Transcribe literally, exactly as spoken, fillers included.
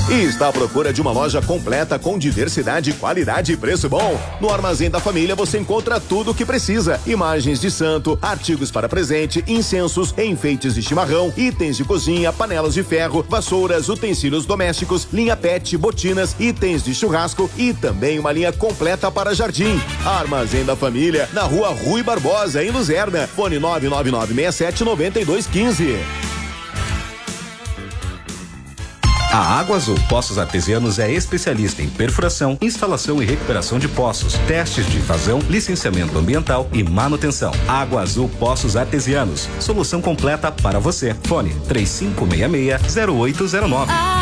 E está à procura de uma loja completa com diversidade, qualidade e preço bom? No Armazém da Família você encontra tudo o que precisa: imagens de santo, artigos para presente, incensos, enfeites de chimarrão, itens de cozinha, panelas de ferro, vassouras, utensílios domésticos, linha pet, botinas, itens de churrasco e também uma linha completa para jardim. Armazém da Família, na rua Rui Barbosa, em Luzerna. Fone nove nove nove seis sete nove dois um cinco. A Água Azul Poços Artesianos é especialista em perfuração, instalação e recuperação de poços, testes de vazão, licenciamento ambiental e manutenção. Água Azul Poços Artesianos, solução completa para você. Fone três cinco seis seis zero oito zero nove.